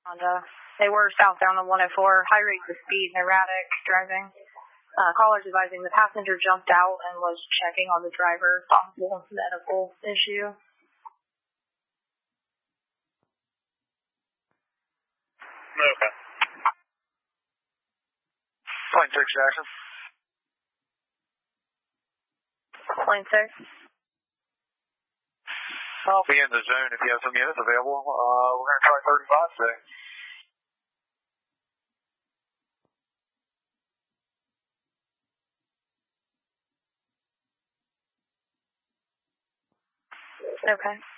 Honda. They were southbound on 104, high rates of speed and erratic driving. Callers advising the passenger jumped out and was checking on the driver, possible medical issue. Okay. Plane 6, Jackson. Plane 6. I'll be in the zone if you have some units available. We're going to try 35 today. Okay.